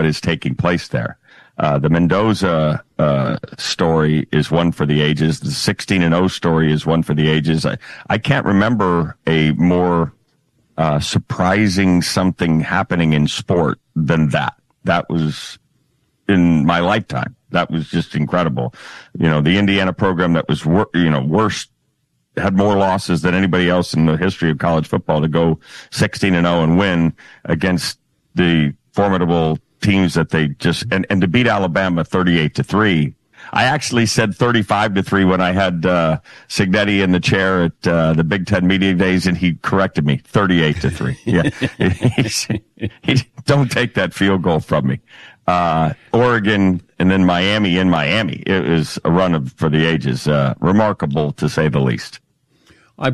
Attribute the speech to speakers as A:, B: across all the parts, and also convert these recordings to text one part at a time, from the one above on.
A: is taking place there. The Mendoza story is one for the ages. The 16-0 story is one for the ages. I can't remember a more surprising something happening in sport than that. That was in my lifetime. That was just incredible. The Indiana program that was worse, had more losses than anybody else in the history of college football, to go 16-0 and win against the formidable teams that they just, and to beat Alabama 38-3. I actually said 35-3 when I had Cignetti in the chair at the Big Ten Media Days, and he corrected me, 38-3. Yeah, he don't take that field goal from me. Oregon and then Miami in Miami. It was a run for the ages, remarkable to say the least. I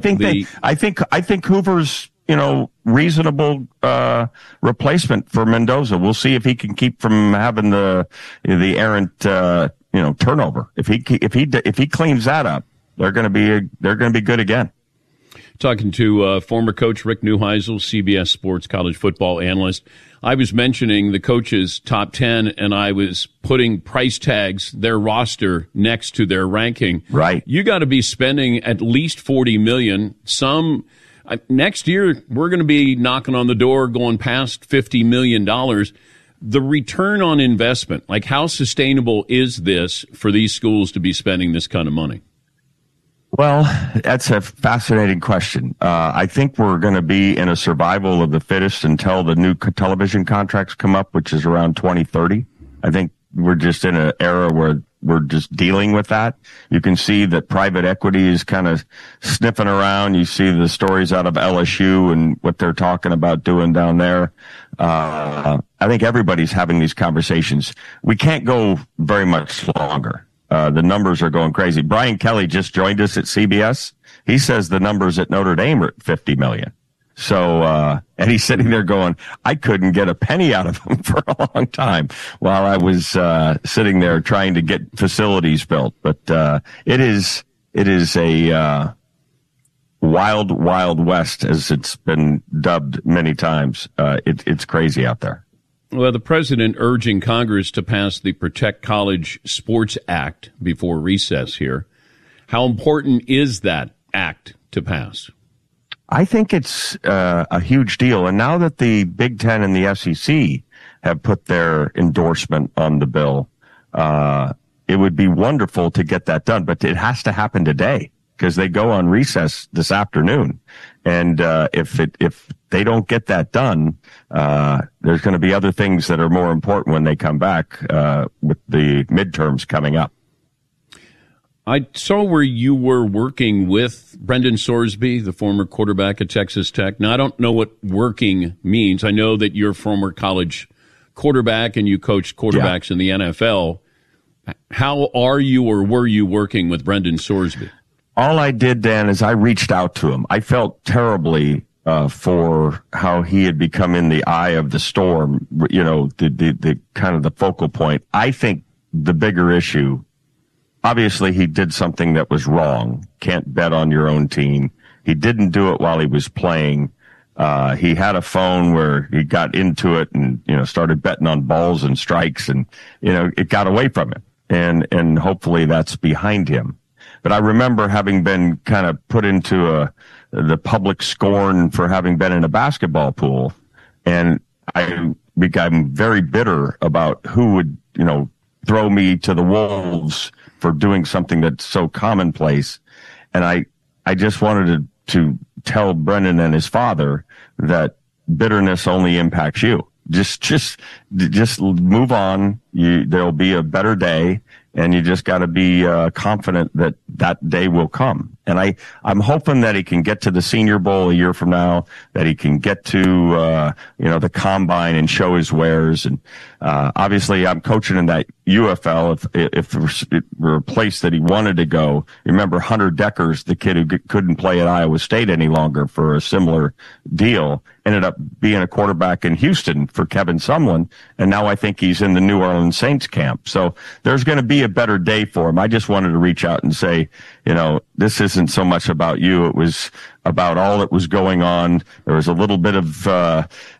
A: think Hoover's, reasonable replacement for Mendoza. We'll see if he can keep from having the errant turnover. If he cleans that up, they're going to be good again.
B: Talking to former coach Rick Neuheisel, CBS Sports college football analyst. I was mentioning the coaches' top 10, and I was putting price tags, their roster, next to their ranking.
A: Right.
B: You got to be spending at least $40 million. Next year, we're going to be knocking on the door, going past $50 million. The return on investment, like how sustainable is this for these schools to be spending this kind of money?
A: Well, that's a fascinating question. I think we're going to be in a survival of the fittest until the new television contracts come up, which is around 2030. I think we're just in an era where we're just dealing with that. You can see that private equity is kind of sniffing around. You see the stories out of LSU and what they're talking about doing down there. I think everybody's having these conversations. We can't go very much longer. The numbers are going crazy. Brian Kelly just joined us at CBS. He says the numbers at Notre Dame are at $50 million. So, and he's sitting there going, I couldn't get a penny out of him for a long time while I was, sitting there trying to get facilities built. But, it is a, wild, wild west, as it's been dubbed many times. It's crazy out there.
B: Well, the president urging Congress to pass the Protect College Sports Act before recess here. How important is that act to pass?
A: I think it's a huge deal. And now that the Big Ten and the SEC have put their endorsement on the bill, it would be wonderful to get that done. But it has to happen today because they go on recess this afternoon. And if they don't get that done, there's going to be other things that are more important when they come back with the midterms coming up.
B: I saw where you were working with Brendan Sorsby, the former quarterback at Texas Tech. Now, I don't know what working means. I know that you're a former college quarterback and you coached quarterbacks in the NFL. How are you or were you working with Brendan Sorsby?
A: All I did, Dan, is I reached out to him. I felt terribly for how he had become in the eye of the storm, the kind of the focal point. I think the bigger issue, obviously he did something that was wrong. Can't bet on your own team. He didn't do it while he was playing. He had a phone where he got into it and, started betting on balls and strikes and, it got away from him. And hopefully that's behind him. But I remember having been kind of put into the public scorn for having been in a basketball pool. And I became very bitter about who would, throw me to the wolves for doing something that's so commonplace. And I just wanted to tell Brendan and his father that bitterness only impacts you. Just move on. There'll be a better day. And you just got to be confident that that day will come. And I'm hoping that he can get to the Senior Bowl a year from now, that he can get to, the combine and show his wares. And, obviously I'm coaching in that UFL. If it were a place that he wanted to go, remember Hunter Deckers, the kid who couldn't play at Iowa State any longer for a similar deal, ended up being a quarterback in Houston for Kevin Sumlin. And now I think he's in the New Orleans Saints camp. So there's going to be a better day for him. I just wanted to reach out and say, this isn't so much about you. It was about all that was going on. There was a little bit of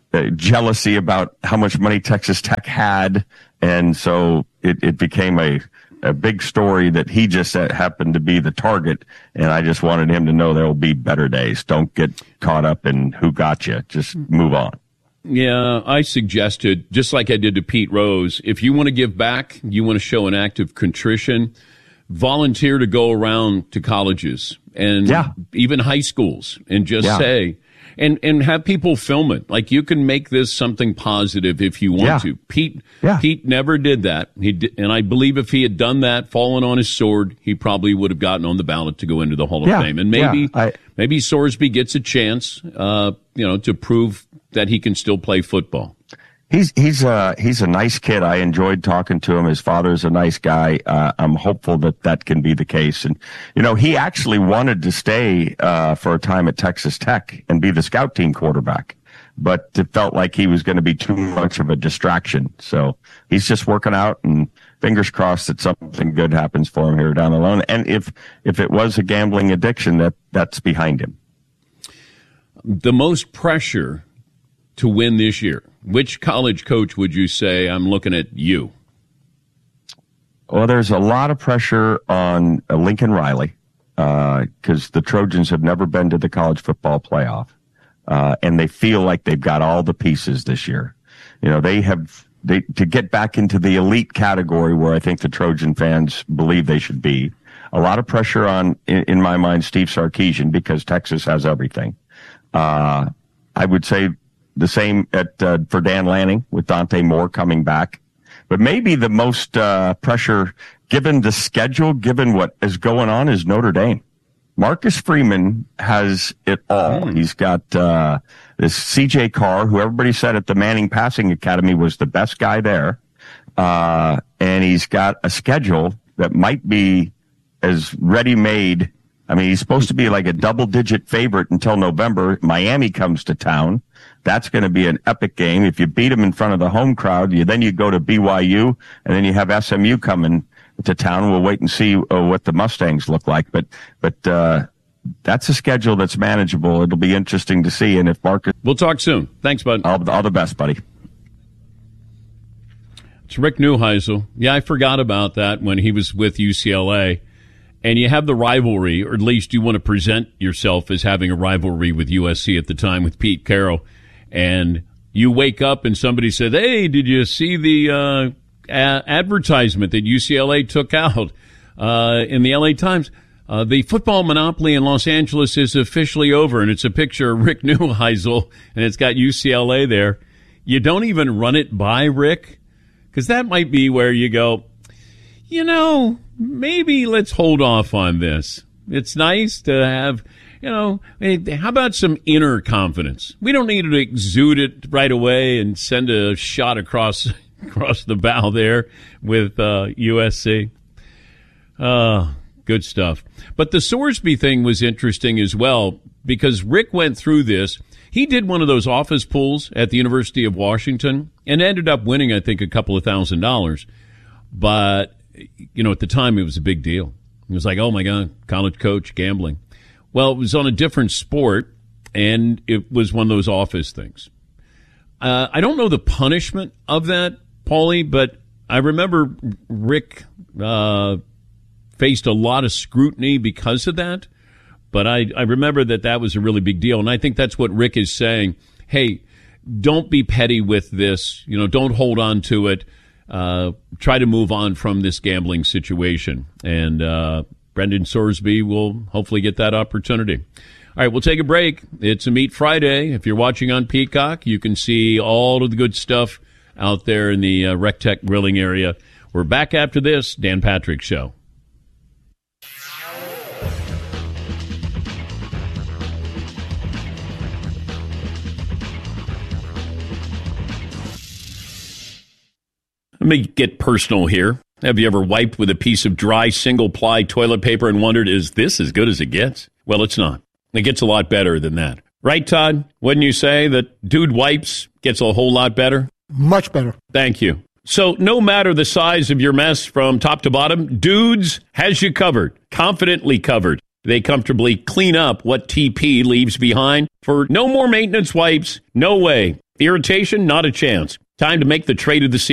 A: jealousy about how much money Texas Tech had. And so it became a big story that he just happened to be the target. And I just wanted him to know there will be better days. Don't get caught up in who got you. Just move on.
B: Yeah, I suggested, just like I did to Pete Rose, if you want to give back, you want to show an act of contrition, volunteer to go around to colleges and even high schools and just say, and have people film it. Like, you can make this something positive if you want to. Pete never did that. And I believe if he had done that, fallen on his sword, he probably would have gotten on the ballot to go into the Hall of Fame. And maybe Sorsby gets a chance, to prove that he can still play football.
A: He's a nice kid. I enjoyed talking to him. His father's a nice guy. I'm hopeful that can be the case. And, he actually wanted to stay for a time at Texas Tech and be the scout team quarterback, but it felt like he was going to be too much of a distraction. So he's just working out, and fingers crossed that something good happens for him here down the line. And if it was a gambling addiction, that's behind him.
B: The most pressure to win this year, which college coach would you say? I'm looking at you.
A: Well, there's a lot of pressure on Lincoln Riley because the Trojans have never been to the college football playoff, and they feel like they've got all the pieces this year. To get back into the elite category where I think the Trojan fans believe they should be. A lot of pressure on, in my mind, Steve Sarkisian, because Texas has everything. I would say the same for Dan Lanning with Dante Moore coming back. But maybe the most pressure, given the schedule, given what is going on, is Notre Dame. Marcus Freeman has it all. He's got this C.J. Carr, who everybody said at the Manning Passing Academy was the best guy there. And he's got a schedule that might be as ready-made. I mean, he's supposed to be like a double-digit favorite until November. Miami comes to town. That's going to be an epic game. If you beat them in front of the home crowd, then you go to BYU, and then you have SMU coming to town. We'll wait and see what the Mustangs look like. But that's a schedule that's manageable. It'll be interesting to see. And if Marcus...
B: We'll talk soon. Thanks, bud.
A: All the best, buddy.
B: It's Rick Neuheisel. Yeah, I forgot about that when he was with UCLA. And you have the rivalry, or at least you want to present yourself as having a rivalry with USC at the time with Pete Carroll. And you wake up and somebody said, hey, did you see the advertisement that UCLA took out in the LA Times? The football monopoly in Los Angeles is officially over. And it's a picture of Rick Neuheisel, and it's got UCLA there. You don't even run it by Rick, because that might be where you go, maybe let's hold off on this. It's nice to have, how about some inner confidence? We don't need to exude it right away and send a shot across the bow there with USC. Good stuff. But the Sorsby thing was interesting as well, because Rick went through this. He did one of those office pools at the University of Washington and ended up winning, I think, a couple of $1,000s. But at the time, it was a big deal. It was like, oh, my God, college coach, gambling. Well, it was on a different sport, and it was one of those office things. I don't know the punishment of that, Paulie, but I remember Rick faced a lot of scrutiny because of that. But I remember that was a really big deal, and I think that's what Rick is saying. Hey, don't be petty with this. Don't hold on to it. Try to move on from this gambling situation. And Brendan Sorsby will hopefully get that opportunity. All right, we'll take a break. It's a Meat Friday. If you're watching on Peacock, you can see all of the good stuff out there in the Rec-Tec grilling area. We're back after this Dan Patrick Show. Let me get personal here. Have you ever wiped with a piece of dry single-ply toilet paper and wondered, is this as good as it gets? Well, it's not. It gets a lot better than that. Right, Todd? Wouldn't you say that Dude Wipes gets a whole lot better?
C: Much better.
B: Thank you. So no matter the size of your mess from top to bottom, Dudes has you covered, confidently covered. They comfortably clean up what TP leaves behind. For no more maintenance wipes, no way. Irritation? Not a chance. Time to make the trade of the season.